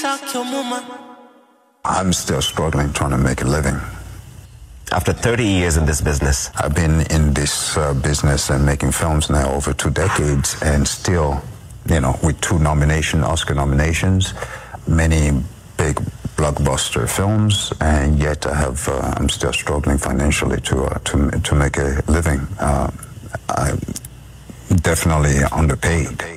I'm still struggling trying to make a living. After 30 years in this business. I've been in this business and making films now over 2 decades, and still, with 2 Oscar nominations, many big blockbuster films, and yet I'm still struggling financially to make a living. I'm definitely underpaid.